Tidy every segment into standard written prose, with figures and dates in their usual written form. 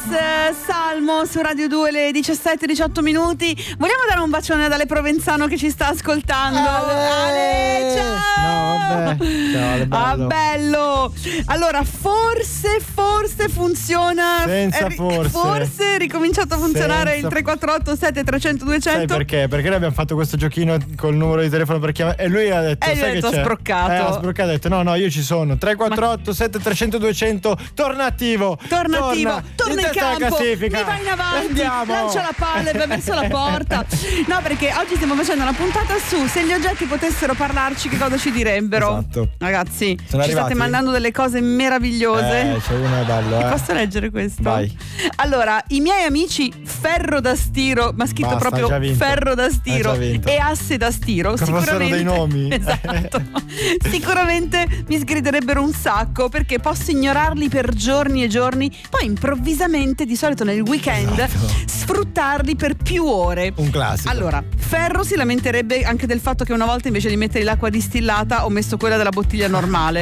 Salmo su Radio 2 le 17-18 minuti. Vogliamo dare un bacione ad Ale Provenzano che ci sta ascoltando. Ale, ciao. No, vabbè. Ciao, bello. Allora, forse funziona. Senza Forse è ricominciato a funzionare il 348 7300 200. Sai perché? Perché noi abbiamo fatto questo giochino col numero di telefono per chiamare e lui ha detto, sai che c'è? Ha sbroccato, ha detto no, io ci sono. 348 7300 200, torna attivo. Torna in campo, mi vai in avanti, andiamo. Lancia la palla e va verso la porta. No, perché oggi stiamo facendo una puntata su se gli oggetti potessero parlarci, che cosa ci direbbero. Esatto. Ragazzi, ci state mandando delle cose meravigliose. C'è una bello, Posso leggere questo? Vai. Allora, i miei amici ferro da stiro, ma scritto proprio ferro da stiro e asse da stiro, sicuramente dei nomi. Esatto. Sicuramente mi sgriderebbero un sacco, perché posso ignorarli per giorni e giorni, poi improvvisamente, di solito nel weekend, sfruttarli per più ore. Un classico. Allora, Ferro si lamenterebbe anche del fatto che una volta invece di mettere l'acqua distillata ho messo quella della bottiglia normale.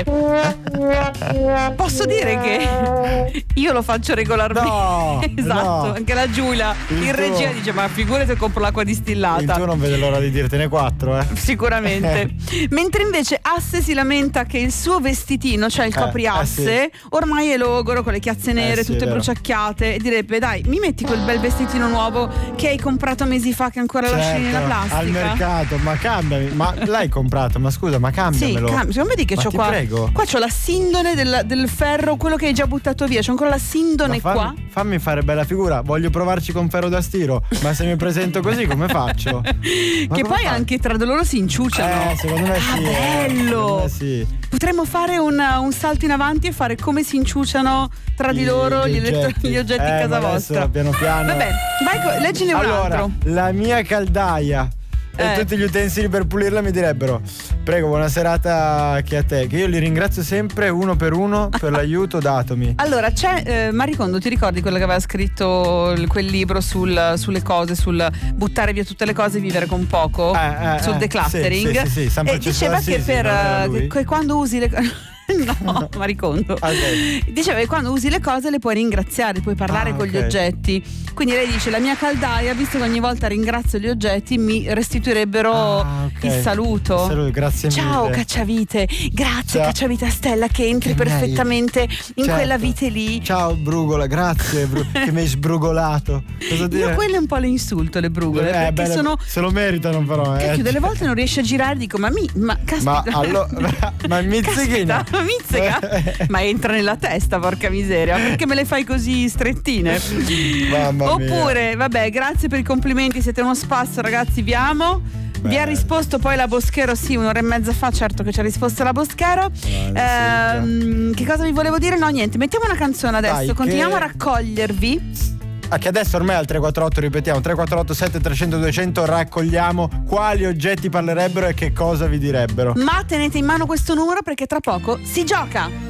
Posso dire che io lo faccio regolarmente. No, esatto, anche la Giulia in regia dice: ma figurati se compro l'acqua distillata. Il tuo non vede l'ora di dirtene 4, Sicuramente. Mentre invece Asse si lamenta che il suo vestitino, cioè il copriasse, ormai è logoro, con le chiazze nere, tutte bruciacchiate, e direbbe: dai, mi metti quel bel vestitino nuovo che hai comprato mesi fa, che ancora lasci nella plastica al mercato. Ma cambiami, ma l'hai comprato? Ma scusa, ma cambiamelo. Sì, non vedi che c'ho qua? Prego. Qua c'ho la sindone del ferro, quello che hai già buttato via. C'ho ancora la sindone qua. Fammi fare bella figura. Voglio provarci con ferro da stiro. Ma se mi presento così, come faccio? Che poi anche tra di loro si inciuciano. Secondo me sì. Bello. Me sì. Potremmo fare un salto in avanti e fare come si inciuciano tra di loro gli oggetti in casa vostra. Piano piano. Vabbè, vai, leggine un altro. La mia caldaia e tutti gli utensili per pulirla mi direbbero: prego, buona serata anche a te, che io li ringrazio sempre uno per uno per l'aiuto datomi. Allora c'è Maricondo, ti ricordi quello che aveva scritto quel libro sulle cose, sul buttare via tutte le cose e vivere con poco, sul decluttering? Sì, e diceva che quando usi le cose no, Maricondo diceva che quando usi le cose le puoi ringraziare, puoi parlare con gli oggetti. Quindi lei dice: la mia caldaia, visto che ogni volta ringrazio gli oggetti, mi restituirebbero il saluto. Grazie mille. Ciao cacciavite, grazie cacciavite a Stella che entri perfettamente in quella vite lì. Ciao brugola, grazie che mi hai sbrugolato. Cosa dire? Io quelle un po' le insulto, le brugole, perché sono, se lo meritano però. Delle volte non riesci a girare, dico ma caspita. Ma mizzichina. Mizzica, ma entra nella testa, porca miseria, perché me le fai così strettine? Mamma mia. Oppure, vabbè, grazie per i complimenti, siete uno spasso, ragazzi, vi amo. Vi ha risposto poi la Boschero, sì, un'ora e mezza fa, certo che ci ha risposto la Boschero. Che cosa vi volevo dire? No, niente, mettiamo una canzone adesso, continuiamo a raccogliervi. Che adesso ormai al 348, ripetiamo, 348 7300 200 raccogliamo quali oggetti parlerebbero e che cosa vi direbbero. Ma tenete in mano questo numero perché tra poco si gioca.